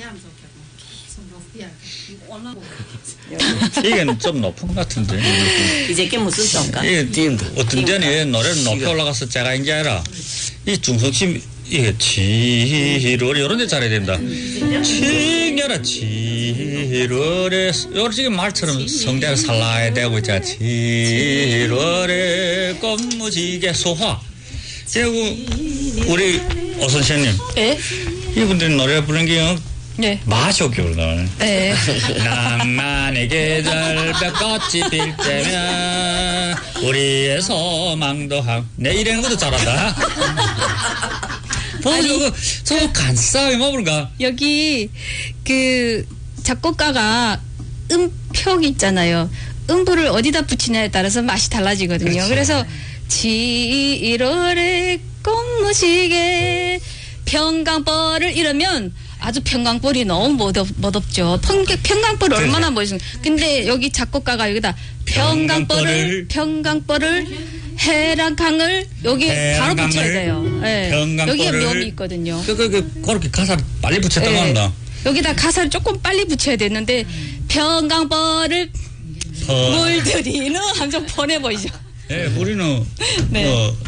이게 좀 높은 것 같은데. 이제 게 무슨 ton가? 이게 어떤 데는 노래를 높이 올라가서 제가 이제 알아. 이 중성심 이게 지루를 이런 데 잘해야 된다. 칭여라 지루를 요런 지금 말처럼 성대를 살라야 되고 있잖아. 지루를 꽃무지개 소화. 그리고 우리 오 선생님. 예? 이분들이 노래 부르는 게 네. 맛이 없거든. 네. 낭만의 계절 볕꽃이 필 때면 우리의 소망도 내 이러는 것도 잘한다. 저거 간싸움이 뭐 부른가? 여기 그 작곡가가 음표기 있잖아요. 음부를 어디다 붙이냐에 따라서 맛이 달라지거든요. 그렇죠. 그래서 7월의 꽃무지개 평강벌을 이러면 아주 평강벌이 너무 멋없죠. 평강벌이 얼마나 멋있는. 근데 여기 작곡가가 여기다 평강벌을 해랑강을 여기 바로 붙여야 돼요. 네. 여기에 묘미 있거든요. 그렇게 가사를 빨리 붙였다고 네. 한다. 여기다 가사를 조금 빨리 붙여야 되는데 평강벌을 물들이는 함정 뻔해 보이죠. 네, 우리는 네.